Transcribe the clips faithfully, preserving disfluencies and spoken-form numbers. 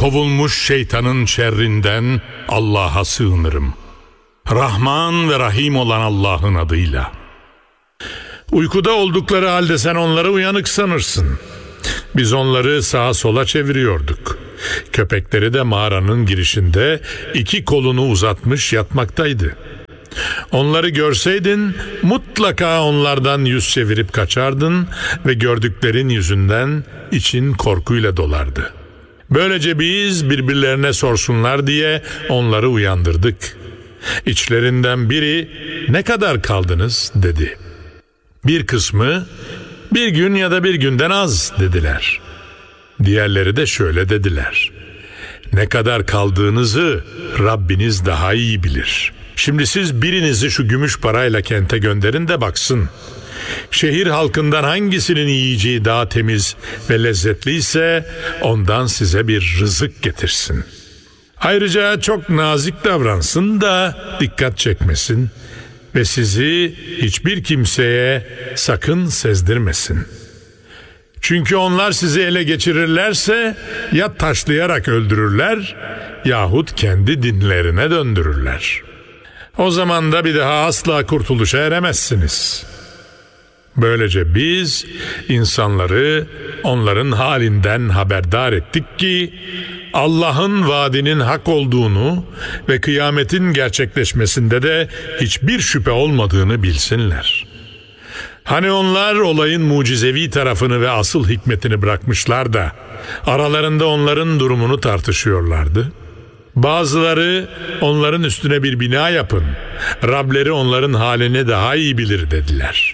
kovulmuş şeytanın şerrinden Allah'a sığınırım. Rahman ve Rahim olan Allah'ın adıyla. Uykuda oldukları halde sen onları uyanık sanırsın. Biz onları sağa sola çeviriyorduk. Köpekleri de mağaranın girişinde iki kolunu uzatmış yatmaktaydı. Onları görseydin mutlaka onlardan yüz çevirip kaçardın ve gördüklerin yüzünden için korkuyla dolardı. Böylece biz birbirlerine sorsunlar diye onları uyandırdık. İçlerinden biri "Ne kadar kaldınız?" dedi. Bir kısmı "Bir gün ya da bir günden az" dediler. Diğerleri de şöyle dediler: "Ne kadar kaldığınızı Rabbiniz daha iyi bilir. Şimdi siz birinizi şu gümüş parayla kente gönderin de baksın. Şehir halkından hangisinin yiyeceği daha temiz ve lezzetliyse ondan size bir rızık getirsin. Ayrıca çok nazik davransın da dikkat çekmesin ve sizi hiçbir kimseye sakın sezdirmesin. Çünkü onlar sizi ele geçirirlerse ya taşlayarak öldürürler yahut kendi dinlerine döndürürler. O zaman da bir daha asla kurtuluşa eremezsiniz." Böylece biz insanları onların halinden haberdar ettik ki Allah'ın vaadinin hak olduğunu ve kıyametin gerçekleşmesinde de hiçbir şüphe olmadığını bilsinler. Hani onlar olayın mucizevi tarafını ve asıl hikmetini bırakmışlar da aralarında onların durumunu tartışıyorlardı. Bazıları onların üstüne bir bina yapın, Rableri onların halini daha iyi bilir dediler.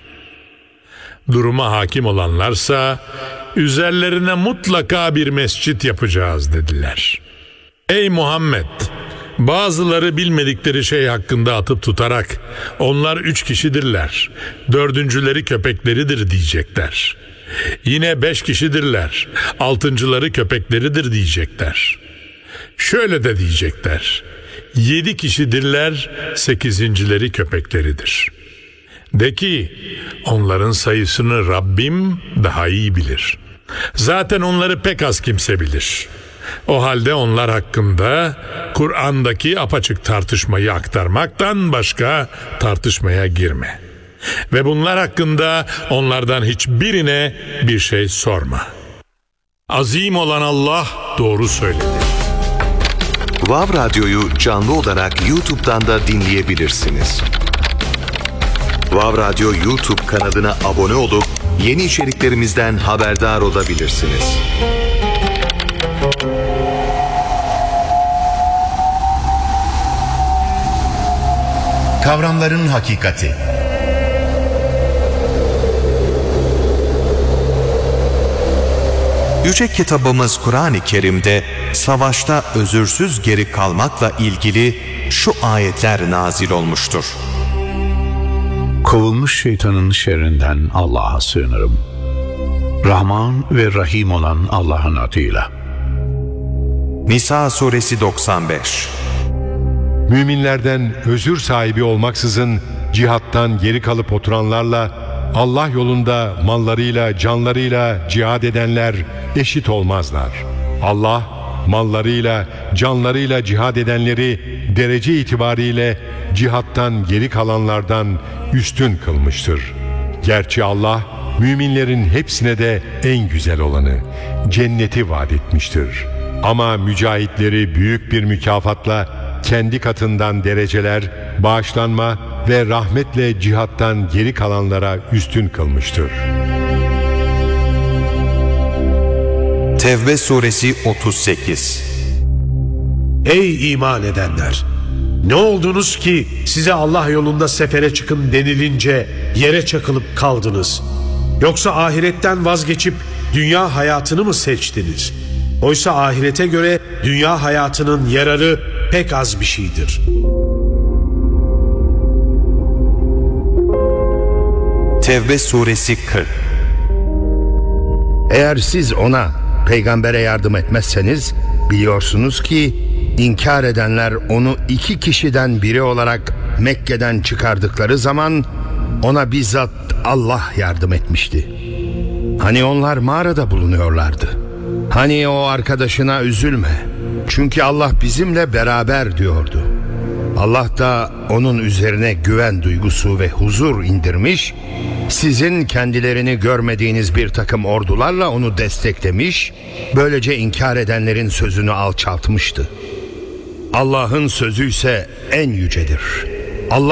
Duruma hakim olanlarsa üzerlerine mutlaka bir mescit yapacağız dediler. Ey Muhammed! Bazıları bilmedikleri şey hakkında atıp tutarak onlar üç kişidirler, dördüncüleri köpekleridir diyecekler. Yine beş kişidirler, altıncıları köpekleridir diyecekler. Şöyle de diyecekler: yedi kişidirler, sekizincileri köpekleridir. De ki, onların sayısını Rabbim daha iyi bilir. Zaten onları pek az kimse bilir. O halde onlar hakkında Kur'an'daki apaçık tartışmayı aktarmaktan başka tartışmaya girme. Ve bunlar hakkında onlardan hiçbirine bir şey sorma. Azim olan Allah doğru söyledi. Vav Radyo'yu canlı olarak YouTube'dan da dinleyebilirsiniz. Vav Radyo YouTube kanalına abone olup yeni içeriklerimizden haberdar olabilirsiniz. Kavramların hakikati. Yüce kitabımız Kur'an-ı Kerim'de savaşta özürsüz geri kalmakla ilgili şu ayetler nazil olmuştur. Kovulmuş şeytanın şerrinden Allah'a sığınırım. Rahman ve Rahim olan Allah'ın adıyla. Nisa suresi doksan beş. Müminlerden özür sahibi olmaksızın cihattan geri kalıp oturanlarla Allah yolunda mallarıyla canlarıyla cihad edenler eşit olmazlar. Allah mallarıyla canlarıyla cihad edenleri derece itibariyle cihattan geri kalanlardan üstün kılmıştır. Gerçi Allah müminlerin hepsine de en güzel olanı cenneti vaat etmiştir. Ama mücahitleri büyük bir mükafatla kendi katından dereceler, bağışlanma ve rahmetle cihattan geri kalanlara üstün kılmıştır. Tevbe suresi otuz sekiz. Ey iman edenler! Ne oldunuz ki size Allah yolunda sefere çıkın denilince yere çakılıp kaldınız? Yoksa ahiretten vazgeçip dünya hayatını mı seçtiniz? Oysa ahirete göre dünya hayatının yararı pek az bir şeydir. Tevbe suresi kırk. Eğer siz ona, peygambere yardım etmezseniz biliyorsunuz ki inkar edenler onu iki kişiden biri olarak Mekke'den çıkardıkları zaman ona bizzat Allah yardım etmişti. Hani onlar mağarada bulunuyorlardı. Hani o arkadaşına üzülme, Çünkü Allah bizimle beraber diyordu. Allah da onun üzerine güven duygusu ve huzur indirmiş, sizin kendilerini görmediğiniz bir takım ordularla onu desteklemiş, böylece inkar edenlerin sözünü alçaltmıştı. Allah'ın sözü ise en yücedir.